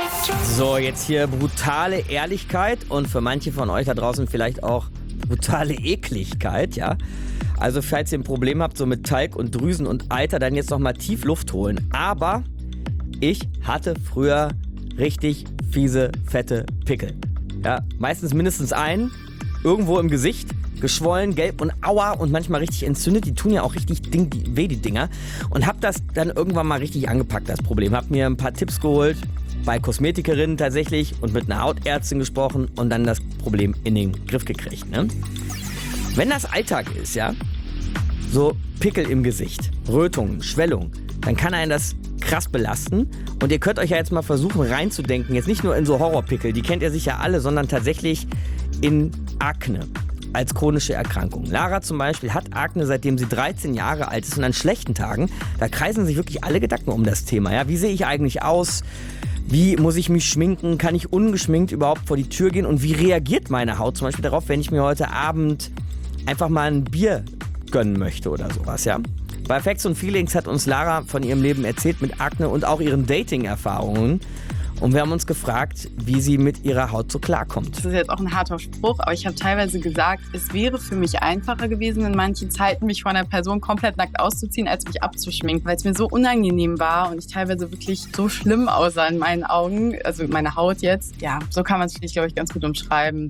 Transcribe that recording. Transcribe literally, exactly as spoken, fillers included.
So, jetzt hier brutale Ehrlichkeit und für manche von euch da draußen vielleicht auch brutale Ekligkeit, ja. Also falls ihr ein Problem habt, so mit Talg und Drüsen und Eiter, dann jetzt nochmal tief Luft holen. Aber ich hatte früher richtig fiese, fette Pickel. Ja, meistens mindestens einen, irgendwo im Gesicht, geschwollen, gelb und aua und manchmal richtig entzündet. Die tun ja auch richtig ding, die, weh, die Dinger. Und hab das dann irgendwann mal richtig angepackt, das Problem. Hab mir ein paar Tipps geholt, bei Kosmetikerinnen tatsächlich und mit einer Hautärztin gesprochen und dann das Problem in den Griff gekriegt. Ne? Wenn das Alltag ist, ja, so Pickel im Gesicht, Rötungen, Schwellungen, dann kann einen das krass belasten. Und ihr könnt euch ja jetzt mal versuchen reinzudenken, jetzt nicht nur in so Horrorpickel, die kennt ihr sicher alle, sondern tatsächlich in Akne als chronische Erkrankung. Lara zum Beispiel hat Akne, seitdem sie dreizehn Jahre alt ist und an schlechten Tagen, da kreisen sich wirklich alle Gedanken um das Thema. Ja? Wie sehe ich eigentlich aus? Wie muss ich mich schminken? Kann ich ungeschminkt überhaupt vor die Tür gehen? Und wie reagiert meine Haut zum Beispiel darauf, wenn ich mir heute Abend einfach mal ein Bier gönnen möchte oder sowas, ja? Bei Facts und Feelings hat uns Lara von ihrem Leben erzählt mit Akne und auch ihren Dating-Erfahrungen. Und wir haben uns gefragt, wie sie mit ihrer Haut so klarkommt. Das ist jetzt auch ein harter Spruch, aber ich habe teilweise gesagt, es wäre für mich einfacher gewesen, in manchen Zeiten mich vor einer Person komplett nackt auszuziehen, als mich abzuschminken, weil es mir so unangenehm war und ich teilweise wirklich so schlimm aussah in meinen Augen, also meine Haut jetzt. Ja, so kann man es, glaube ich, ganz gut umschreiben.